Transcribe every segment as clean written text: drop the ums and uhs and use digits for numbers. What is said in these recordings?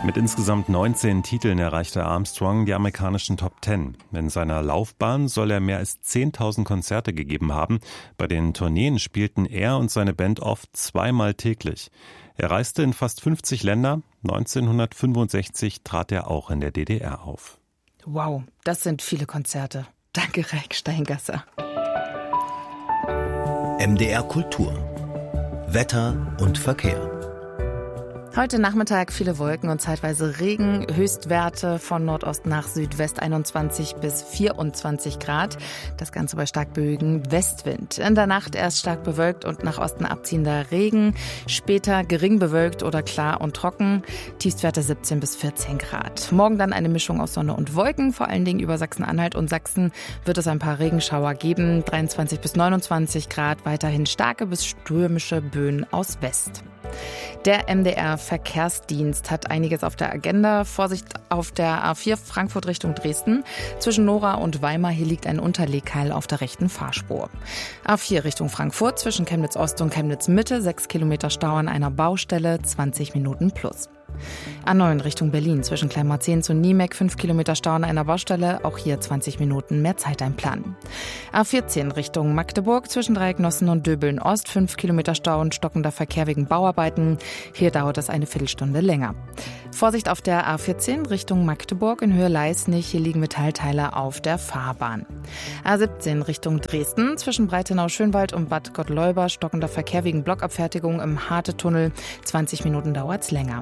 Mit insgesamt 19 Titeln erreichte Armstrong die amerikanischen Top 10. In seiner Laufbahn soll er mehr als 10.000 Konzerte gegeben haben. Bei den Tourneen spielten er und seine Band oft zweimal täglich. Er reiste in fast 50 Länder. 1965 trat er auch in der DDR auf. Wow, das sind viele Konzerte. Danke, Raik Steingasser. MDR Kultur. Wetter und Verkehr. Heute Nachmittag viele Wolken und zeitweise Regen, Höchstwerte von Nordost nach Südwest 21 bis 24 Grad. Das Ganze bei stark böigem Westwind. In der Nacht erst stark bewölkt und nach Osten abziehender Regen, später gering bewölkt oder klar und trocken. Tiefstwerte 17 bis 14 Grad. Morgen dann eine Mischung aus Sonne und Wolken, vor allen Dingen über Sachsen-Anhalt und Sachsen wird es ein paar Regenschauer geben. 23 bis 29 Grad, weiterhin starke bis stürmische Böen aus West. Der MDR-Verkehrsdienst hat einiges auf der Agenda. Vorsicht auf der A4 Frankfurt Richtung Dresden. Zwischen Nora und Weimar, hier liegt ein Unterlegkeil auf der rechten Fahrspur. A4 Richtung Frankfurt zwischen Chemnitz Ost und Chemnitz Mitte. 6 Kilometer Stau an einer Baustelle, 20 Minuten plus. A9 Richtung Berlin zwischen Kleinmarzehn zu Niemek, 5 Kilometer Stau an einer Baustelle, auch hier 20 Minuten mehr Zeit einplanen. A14 Richtung Magdeburg zwischen Dreiecknossen und Döbeln Ost, 5 Kilometer Stau und stockender Verkehr wegen Bauarbeiten. Hier dauert es eine Viertelstunde länger. Vorsicht auf der A14 Richtung Magdeburg in Höhe Leisnig, hier liegen Metallteile auf der Fahrbahn. A17 Richtung Dresden zwischen Breitenau-Schönwald und Bad Gottleuba, stockender Verkehr wegen Blockabfertigung im Harte-Tunnel, 20 Minuten dauert's länger.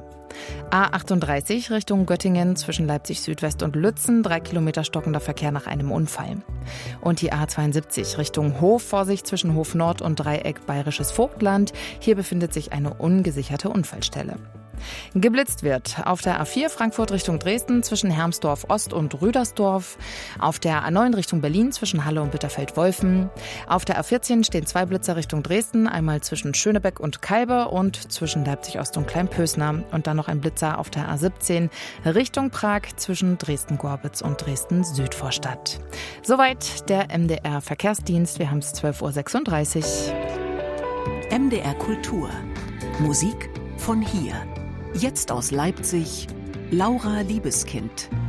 A38 Richtung Göttingen zwischen Leipzig Südwest und Lützen, 3 Kilometer stockender Verkehr nach einem Unfall. Und die A72 Richtung Hof, Vorsicht zwischen Hof Nord und Dreieck Bayerisches Vogtland, hier befindet sich eine ungesicherte Unfallstelle. Geblitzt wird auf der A4 Frankfurt Richtung Dresden zwischen Hermsdorf Ost und Rüdersdorf, auf der A9 Richtung Berlin zwischen Halle und Bitterfeld-Wolfen, auf der A14 stehen 2 Blitzer Richtung Dresden, einmal zwischen Schönebeck und Kalbe und zwischen Leipzig Ost und Kleinpösner und dann noch ein Blitzer auf der A17 Richtung Prag zwischen Dresden-Gorbitz und Dresden-Südvorstadt. Soweit der MDR Verkehrsdienst, wir haben es 12.36 Uhr. MDR Kultur. Musik von hier. Jetzt aus Leipzig, Laura Liebeskind.